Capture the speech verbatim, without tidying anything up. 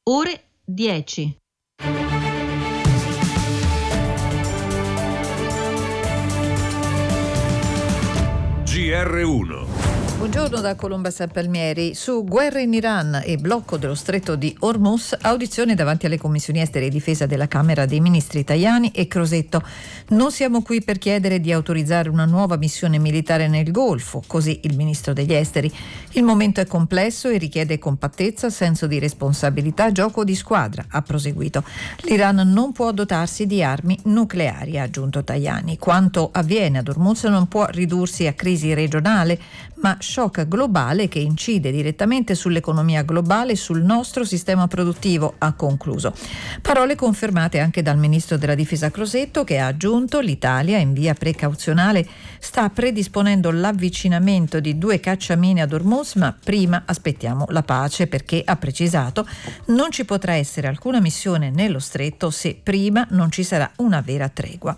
Ore dieci. G R uno. Buongiorno da Colomba San Palmieri. Su guerra in Iran e blocco dello stretto di Hormuz, audizione davanti alle commissioni estere e difesa della Camera dei Ministri Tajani e Crosetto. Non siamo qui per chiedere di autorizzare una nuova missione militare nel Golfo, così il ministro degli esteri. Il momento è complesso e richiede compattezza, senso di responsabilità, gioco di squadra, ha proseguito. L'Iran non può dotarsi di armi nucleari, ha aggiunto Tajani. Quanto avviene ad Hormuz non può ridursi a crisi regionale, ma shock globale che incide direttamente sull'economia globale e sul nostro sistema produttivo, ha concluso. Parole confermate anche dal ministro della difesa Crosetto, che ha aggiunto: l'Italia in via precauzionale sta predisponendo l'avvicinamento di due cacciamine ad Hormuz, ma prima aspettiamo la pace, perché, ha precisato, non ci potrà essere alcuna missione nello stretto se prima non ci sarà una vera tregua.